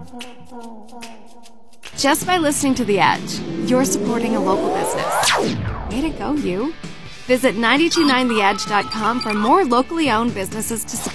Just by listening to The Edge, you're supporting a local business. Way to go, you. Visit 929theedge.com for more locally owned businesses to support.